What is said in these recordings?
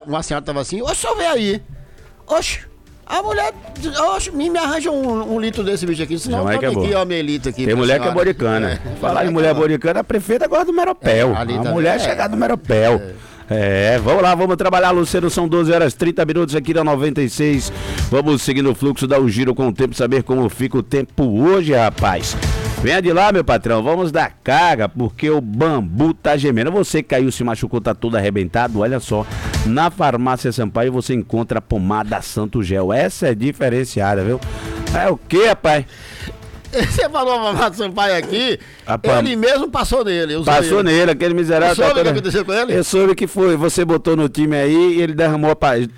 uma senhora tava assim, oxe, só vê aí. Oxe, a mulher, oxe, me arranja um litro desse bicho aqui, senão Jamaica tome é aqui, boa. ó, melita aqui. Tem mulher que é boricana. Falar em mulher boricana, a prefeita gosta do Meropel. A mulher é chegada do Meropel. Vamos lá, vamos trabalhar, Luciano, são 12 horas 30 minutos aqui na 96. Vamos seguindo o fluxo, dar um giro com o tempo, saber como fica o tempo hoje, rapaz. Venha de lá, meu patrão, vamos dar carga, porque o bambu tá gemendo. Você que caiu, se machucou, tá todo arrebentado, olha só. Na Farmácia Sampaio você encontra a pomada Santo Gel. Essa é diferenciada, viu? É o que, rapaz? Você falou a Farmácia Sampaio aqui, ele mesmo passou nele. Passou nele, aquele miserável. Você soube o que aconteceu com ele? Eu soube que foi, você botou no time aí e ele derramou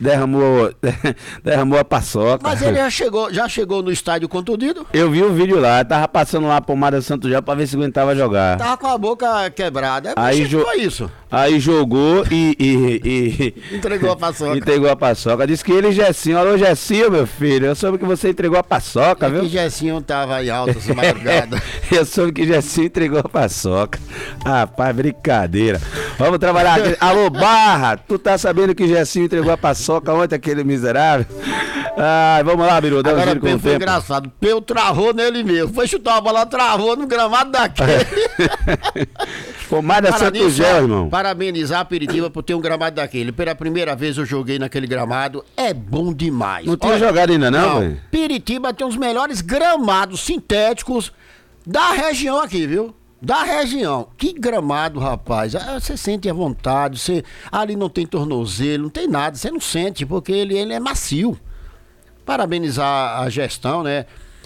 a paçoca. Mas ele já chegou no estádio contundido? Eu vi o vídeo lá, tava passando lá a pomada Santo Gel pra ver se aguentava jogar. Tava com a boca quebrada. Aí foi isso. Aí jogou e entregou a paçoca. Entregou a paçoca. Disse que ele e Gessinho, alô Gessinho, meu filho, eu soube que você entregou a paçoca, viu? Que Gessinho tava em alta essa madrugada. Eu soube que Gessinho entregou a paçoca. Rapaz, brincadeira. Vamos trabalhar aqui. Alô, Barra, tu tá sabendo que Gessinho entregou a paçoca ontem, aquele miserável? Vamos lá, Biru, dá um giro com o tempo. Foi engraçado, o Peu travou nele mesmo. Foi chutar a bola, travou no gramado daquele. Pomada Santo Gel, irmão. Parabenizar a Piritiba por ter um gramado daquele. Pela primeira vez eu joguei naquele gramado. É bom demais. Não tinha jogado ainda não, velho? Piritiba tem os melhores gramados sintéticos da região aqui, viu? Da região. Que gramado, rapaz. Você sente à vontade. Ali não tem tornozelo, não tem nada. Você não sente, porque ele é macio. Parabenizar a gestão, né?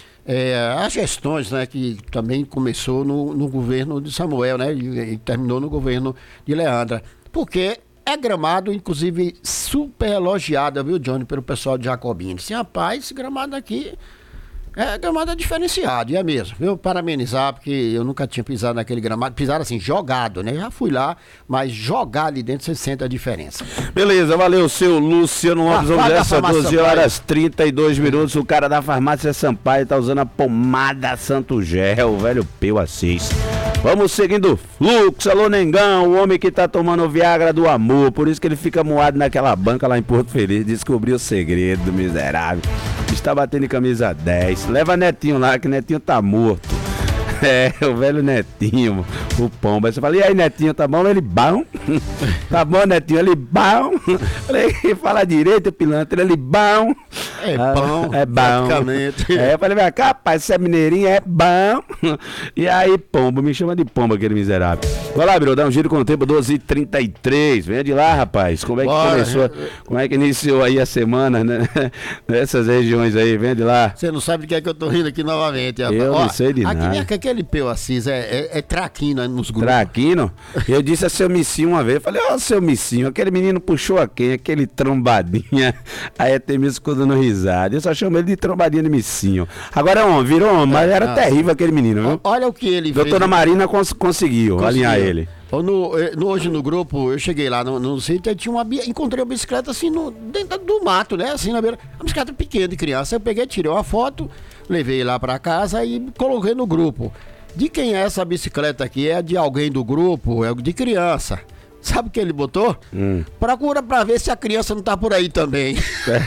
As gestões, né, que também começou no governo de Samuel, né, e terminou no governo de Leandra, porque é gramado, inclusive, super elogiado, viu, Johnny, pelo pessoal de Jacobina. Sim, rapaz, esse gramado aqui gramado diferenciado, e é mesmo, viu? Parabenizar, porque eu nunca tinha pisado naquele gramado, pisado assim, jogado, né? Já fui lá, mas jogar ali dentro você sente a diferença. Beleza, valeu, seu Luciano Lopes, vamos nessa, 12 horas 32 minutos, o cara da Farmácia Sampaio tá usando a pomada Santo Gel, o velho Peu Assis. Vamos seguindo o fluxo, alô Nengão, o homem que tá tomando o Viagra do amor, por isso que ele fica moado naquela banca lá em Porto Feliz, descobriu o segredo do miserável. Está batendo em camisa 10. Leva Netinho lá, que Netinho tá morto. O velho Netinho, o pombo. Aí você fala, e aí Netinho, tá bom? Ele, bom. Tá bom, Netinho? Ele, bom. Falei, fala direito, pilantra. Ele, bom. É bom. É bom. Eu falei, vem cá, rapaz, você é mineirinho, é bom. E aí, pombo, me chama de pombo, aquele miserável. Vai lá, Biro, dá um giro com o tempo, 12h33. Venha de lá, rapaz. Como é que começou? Como é que iniciou aí a semana, né? Nessas regiões aí, venha de lá. Você não sabe de que é que eu tô rindo aqui novamente, rapaz. Eu não sei de nada. Aquele Peu Assis é traquino nos grupos. Traquino? Eu disse a seu Missinho uma vez, eu falei, seu Missinho, aquele menino puxou a quem? Aquele trombadinha. Aí até mesmo ficou dando risada. Eu só chamo ele de trombadinha de Missinho. Agora virou homem, mas era terrível aquele menino, viu? Olha o que ele fez. Doutora Marina conseguiu alinhar ele. Hoje no grupo, eu cheguei lá no sítio, encontrei uma bicicleta assim, dentro do mato, né? Assim na beira. Uma bicicleta pequena de criança. Eu peguei, tirei uma foto, levei lá pra casa e coloquei no grupo. De quem é essa bicicleta aqui? É de alguém do grupo, é de criança. Sabe o que ele botou? Procura pra ver se a criança não tá por aí também.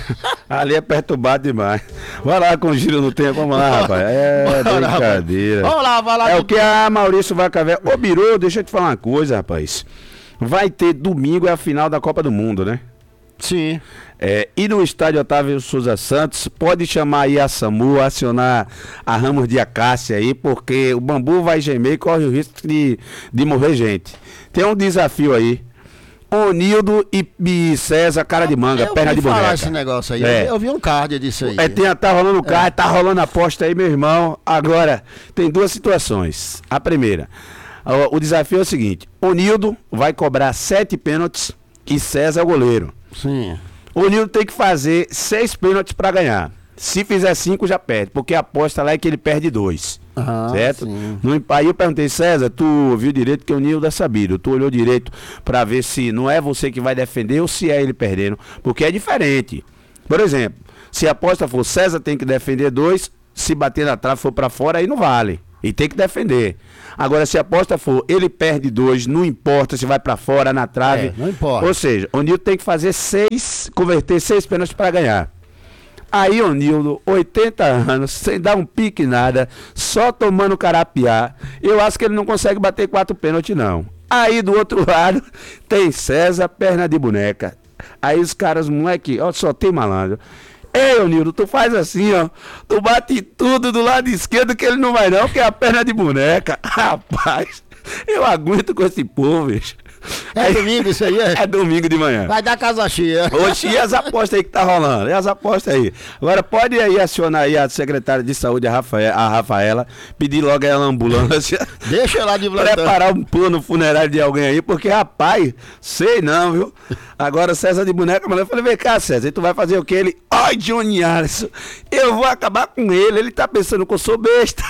Ali é perturbado demais. Vai lá com o giro no tempo, vamos lá, rapaz. Brincadeira. Vamos lá, vai lá. É o que a Maurício Vacavé. Ô, Biru, deixa eu te falar uma coisa, rapaz. Vai ter domingo, é a final da Copa do Mundo, né? Sim. E no estádio Otávio Souza Santos, pode chamar aí a SAMU, acionar a Ramos de Acácia aí, porque o bambu vai gemer e corre o risco de morrer gente. Tem um desafio aí. Onildo e César, cara de manga, perna de boneca. Esse negócio aí. Eu vi um card disso aí. Tá rolando o card, tá rolando a aposta aí, meu irmão. Agora, tem duas situações. A primeira, o desafio é o seguinte: Onildo vai cobrar 7 pênaltis e César é o goleiro. Sim. O Nildo tem que fazer 6 pênaltis pra ganhar. Se fizer 5, já perde, porque a aposta lá é que ele perde 2. Certo? Aí eu perguntei, César, tu viu direito que o Nildo é sabido. Tu olhou direito pra ver se não é você que vai defender ou se é ele perdendo. Porque é diferente. Por exemplo, se a aposta for César tem que defender 2, se bater na trave for pra fora, aí não vale. E tem que defender. Agora, se a aposta for, ele perde 2, não importa se vai pra fora, na trave. Não importa. Ou seja, o Nildo tem que fazer 6, converter 6 pênaltis pra ganhar. Aí o Nildo, 80 anos, sem dar um pique nada, só tomando carapiá, eu acho que ele não consegue bater 4 pênaltis não. Aí do outro lado, tem César, perna de boneca. Aí os caras, moleque, ó, só tem malandro. Ei, ô Nildo, tu faz assim, ó, tu bate tudo do lado esquerdo que ele não vai não, que é a perna de boneca. Rapaz, eu aguento com esse povo, bicho. É domingo isso aí, é? É domingo de manhã. Vai dar casa cheia. Oxi, e as apostas aí que tá rolando? E as apostas aí? Agora pode aí acionar aí a secretária de saúde, a Rafaela, pedir logo a ela ambulância. Deixa eu lá de plantão. Preparar um plano funerário de alguém aí, porque rapaz, sei não, viu? Agora César de boneca, mas eu falei, vem cá César, e tu vai fazer o quê? Ele, ai Johnny Alisson, eu vou acabar com ele tá pensando que eu sou besta.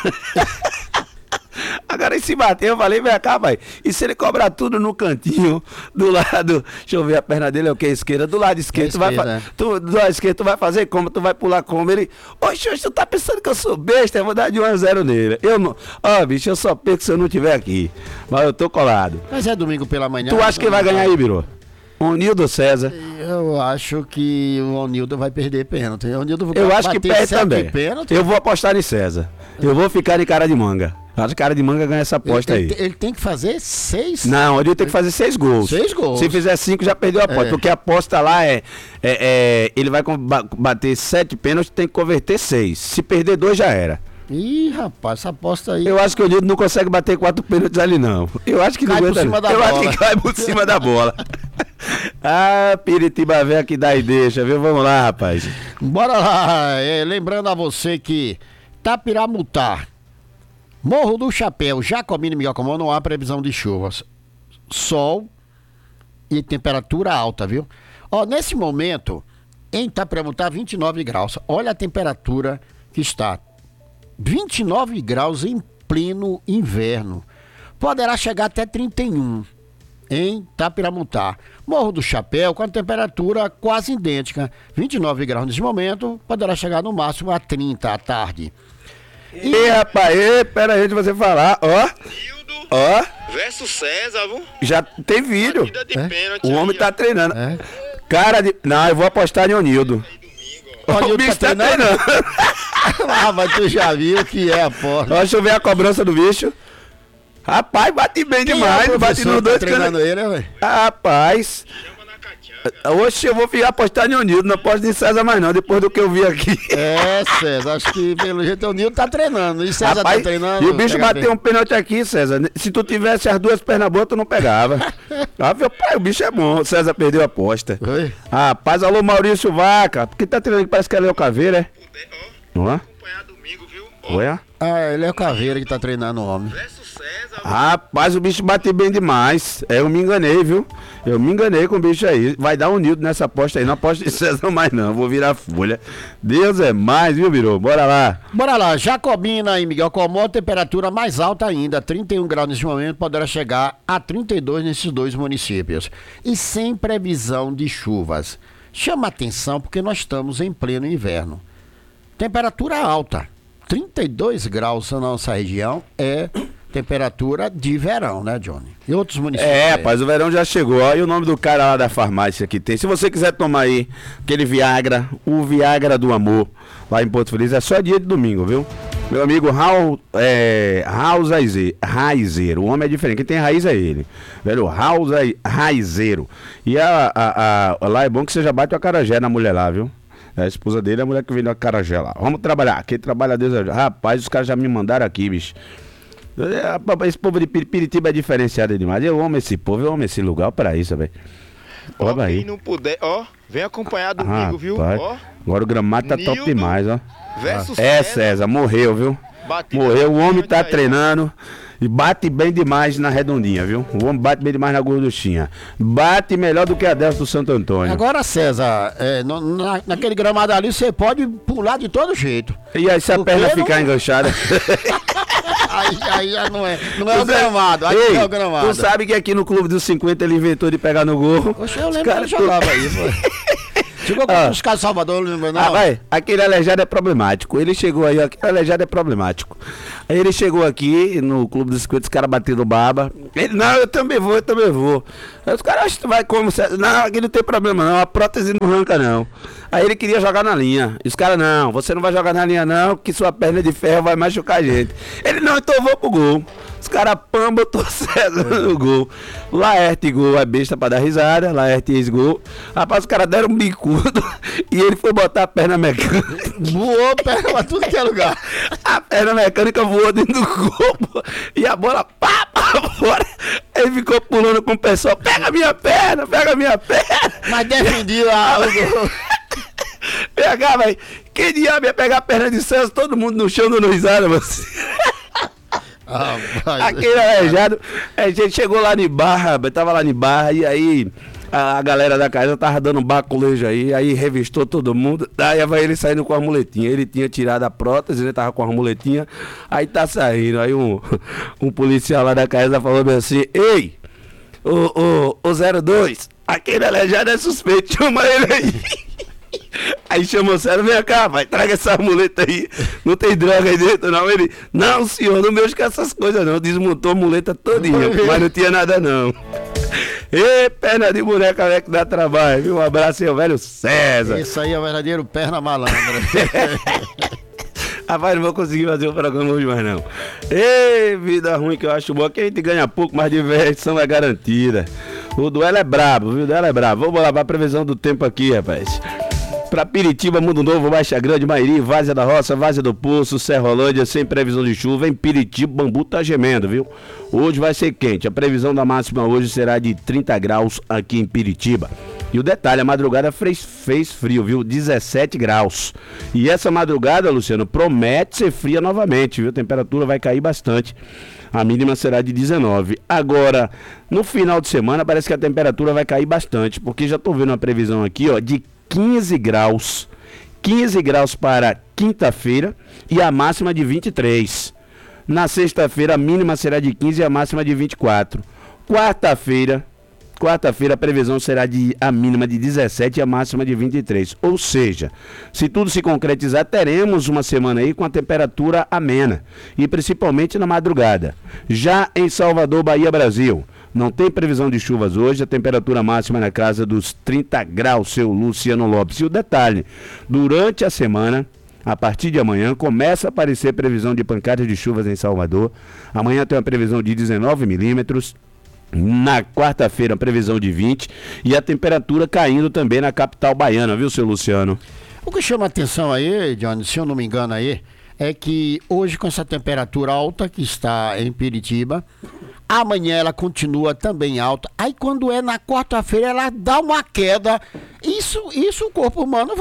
Agora ele se bateu, eu falei, vem cá, pai. E se ele cobrar tudo no cantinho, do lado, deixa eu ver a perna dele, é o que? Esquerda, do lado esquerdo, do lado esquerdo, tu vai fazer como? Tu vai pular como? Ele, oxe, tu tá pensando que eu sou besta, eu vou dar de 1-0 nele. Eu não, ó, bicho, eu só perco se eu não estiver aqui. Mas eu tô colado. Mas é domingo pela manhã. Tu acha que vai ganhar aí, Biro? O Nildo César. Eu acho que o Nildo vai perder pênalti. Eu acho que perde também. Pênalti. Eu vou apostar em César. Eu vou ficar de cara de manga. Acho que cara de manga ganha essa aposta aí. Ele tem que fazer 6. Não, ele tem que fazer 6 gols. 6 gols. Se fizer 5, já perdeu a aposta. Porque a aposta lá ele vai bater 7 pênaltis, tem que converter 6. Se perder 2, já era. Ih, rapaz, essa aposta aí. Eu acho que o Nildo não consegue bater 4 pênaltis ali, não. Eu acho que cai não aguenta. Por cima da eu bola. acho que cai por cima da bola. Ah, Piritiba velho que dá e deixa, viu? Vamos lá, rapaz. Bora lá. Lembrando a você que Tapiramutá, Morro do Chapéu, Jacobina e Miguel Comum, não há previsão de chuvas. Sol e temperatura alta, viu? Ó, nesse momento, em Tapiramutá, 29 graus. Olha a temperatura que está. 29 graus em pleno inverno. Poderá chegar até 31 em Tapiramutá. Morro do Chapéu com a temperatura quase idêntica. 29 graus nesse momento, poderá chegar no máximo a 30 à tarde. E rapaz, pera aí de você falar, ó. Nildo Ó. versus César, viu? Já tem vídeo. Partida de pênalti O homem aí, tá ó. treinando. Cara de. Não, eu vou apostar em Onildo. O bicho tá treinando. Ah, mas tu já viu que é a porta. Deixa eu ver a cobrança do bicho. Rapaz, bate bem demais. Bate nos dois treinando ele, né, velho? Rapaz. Chama na cachaça. Hoje eu vou apostar em Onildo. Não aposto em César mais não, depois do que eu vi aqui. É, César, acho que pelo jeito o Nildo tá treinando. E César Rapaz, tá treinando. e o bicho bateu um pênalti aqui, César. Se tu tivesse as duas pernas boas, tu não pegava. Ah, meu pai, o bicho é bom. O César perdeu a aposta. Oi? Rapaz, alô Maurício Vaca. Porque tá treinando que parece que é Léo Caveira, é? Ó, Ó. acompanhar domingo, viu? Ó, Olha. Ah, ele é o Caveira que tá treinando o homem. versus César, Rapaz, o bicho bate bem demais. Eu me enganei, viu? Eu me enganei com o bicho aí. Vai dar um Nildo nessa aposta aí. Não aposto em César mais não. Vou virar folha. Deus é mais, viu, Virou? Bora lá. Bora lá, Jacobina e Miguel Comum, temperatura mais alta ainda, 31 graus nesse momento, poderá chegar a 32 nesses dois municípios. E sem previsão de chuvas. Chama atenção porque nós estamos em pleno inverno. Temperatura alta, 32 graus na nossa região é temperatura de verão, né, Johnny? E outros municípios? É, rapaz, o verão já chegou. Olha o nome do cara lá da farmácia que tem. Se você quiser tomar aí aquele Viagra, o Viagra do Amor, lá em Porto Feliz, é só dia de domingo, viu? Meu amigo Raul Raizeiro. O homem é diferente. Quem tem raiz é ele. Velho, Raul Raizeiro. E lá é bom que você já bate o acarajé na mulher lá, viu? A esposa dele é a mulher que vendeu a acarajé lá. Vamos trabalhar. Quem trabalha Deus. Rapaz, os caras já me mandaram aqui, bicho. Esse povo de Piritiba é diferenciado demais. Eu amo esse povo, eu amo esse lugar para isso, velho. ó, Olha aí. quem não puder, ó, vem acompanhar domingo, viu? Rapaz, Ó, agora o gramado tá top Nildo demais, ó. versus É, César, morreu, viu? Batida Morreu, o homem tá aí, ó. treinando e bate bem demais na redondinha, viu? O homem bate bem demais na gorduchinha. Bate melhor do que a dessa do Santo Antônio. Agora, César, naquele gramado ali você pode pular de todo jeito. E aí se a Porque perna não- ficar enganchada... Aí já não é o gramado, aí Ei, não é o gramado. tu sabe que aqui no Clube dos 50 ele inventou de pegar no gol? Oxe, eu Os lembro que caras ele jogava aí, pô. Chegou com os caras de Salvador, não lembra não? Vai, aquele aleijado é problemático. Ele chegou aí, aquele aleijado é problemático. Aí ele chegou aqui no Clube dos 50, os caras batendo baba. Ele, não, eu também vou. Aí os caras acham que tu vai como? Não, aqui não tem problema não, a prótese não arranca não. Aí ele queria jogar na linha. E os caras, não, você não vai jogar na linha não, que sua perna de ferro vai machucar a gente. Ele, não, então eu vou pro gol. Os caras botou César no gol. Laerte gol, é besta pra dar risada. Laerte ex-gol. Rapaz, os caras deram um bicudo e ele foi botar a perna mecânica. Voou perna pra tudo que é lugar. A perna mecânica voou dentro do gol e a bola pá, fora. Ele ficou pulando com o pessoal. Pega minha perna. Mas defendia o gol. Pegar, velho. Que diabo ia pegar a perna de César? Todo mundo no chão dando risada, você. Aquele aleijado, a gente chegou lá em Barra, tava lá em Barra, e aí a galera da casa tava dando baculejo aí revistou todo mundo, daí vai ele saindo com a muletinha, ele tinha tirado a prótese, ele tava com a muletinha, aí tá saindo, aí um policial lá da casa falou bem assim, ei, o 02, aquele aleijado é suspeito, chama ele aí. Aí chamou o César, vem cá, vai, traga essa muleta aí, não tem droga aí dentro não. Ele, não senhor, não mexe com essas coisas não, desmontou a muleta todinha, mas não tinha nada não. Ê, perna de boneca, velho, que dá trabalho, viu? Um abraço aí, velho César. Isso aí é o verdadeiro perna malandra. Rapaz, não vou conseguir fazer o programa hoje mais não. Ê, vida ruim que eu acho boa, que a gente ganha pouco, mas diversão é garantida. O duelo é brabo, viu? O duelo é brabo. Vamos lá pra previsão do tempo aqui, rapaz. Pra Piritiba, Mundo Novo, Baixa Grande, Mairi, Várzea da Roça, Várzea do Poço, Serrolândia, sem previsão de chuva. Em Piritiba, Bambu tá gemendo, viu? Hoje vai ser quente. A previsão da máxima hoje será de 30 graus aqui em Piritiba. E o detalhe, a madrugada fez frio, viu? 17 graus. E essa madrugada, Luciano, promete ser fria novamente, viu? A temperatura vai cair bastante. A mínima será de 19. Agora, no final de semana, parece que a temperatura vai cair bastante, porque já tô vendo uma previsão aqui, ó, de 15 graus. 15 graus para quinta-feira e a máxima de 23. Na sexta-feira, a mínima será de 15 e a máxima de 24. Quarta-feira, a previsão será de a mínima de 17 e a máxima de 23. Ou seja, se tudo se concretizar, teremos uma semana aí com a temperatura amena. E principalmente na madrugada. Já em Salvador, Bahia, Brasil, não tem previsão de chuvas hoje, a temperatura máxima na casa dos 30 graus, seu Luciano Lopes. E o detalhe, durante a semana, a partir de amanhã, começa a aparecer previsão de pancadas de chuvas em Salvador. Amanhã tem uma previsão de 19 milímetros. Na quarta-feira, previsão de 20. E a temperatura caindo também na capital baiana, viu, seu Luciano? O que chama atenção aí, Johnny, se eu não me engano aí, é que hoje com essa temperatura alta que está em Piritiba, amanhã ela continua também alta. Aí quando é na quarta-feira ela dá uma queda. Isso o corpo humano